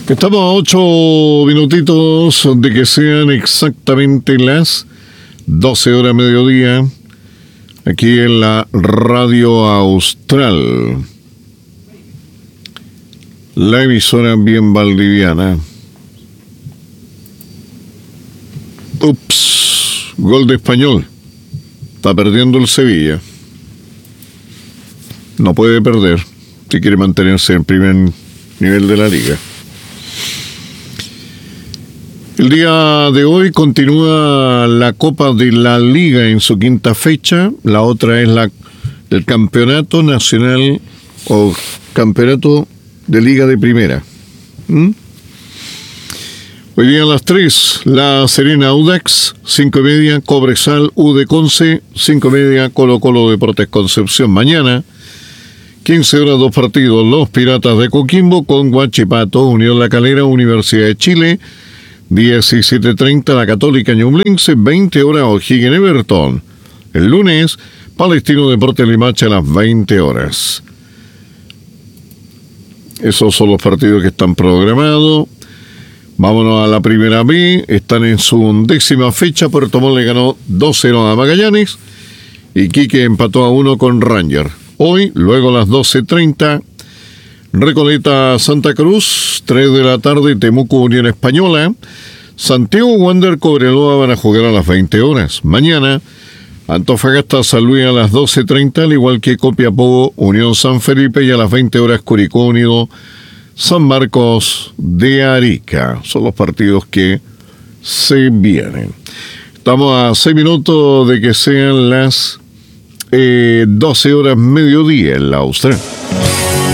Estamos a 8 minutitos de que sean exactamente las 12 horas mediodía, aquí en la Radio Austral, la emisora bien valdiviana. Ups, gol de Español. Está perdiendo el Sevilla. No puede perder si quiere mantenerse en primer nivel de la liga. El día de hoy continúa la Copa de la Liga en su quinta fecha. La otra es el Campeonato Nacional o Campeonato de Liga de Primera. Hoy día a las 3, La Serena Audax, 5:30, Cobresal U de Conce, 5:30, Colo Colo Deportes Concepción. Mañana, 15 horas, 2 partidos, los Piratas de Coquimbo con Huachipato, Unión La Calera, Universidad de Chile. 17:30 la Católica Ñublense, 20 horas O'Higgins Everton. El lunes, Palestino Deportes Limache a las 20 horas. Esos son los partidos que están programados. Vámonos a la primera B. Están en su 11ª fecha. Puerto Montt le ganó 2-0 a Magallanes. Iquique empató a 1 con Ranger. Hoy, luego a las 12:30, Recoleta Santa Cruz, 3 de la tarde, Temuco Unión Española. Santiago Wander Cobreloa van a jugar a las 20 horas. Mañana, Antofagasta San Luis a las 12:30, al igual que Copiapó Unión San Felipe, y a las 20 horas Curicó Unido San Marcos de Arica. Son los partidos que se vienen. Estamos a 6 minutos de que sean las 12 horas mediodía en la Austral.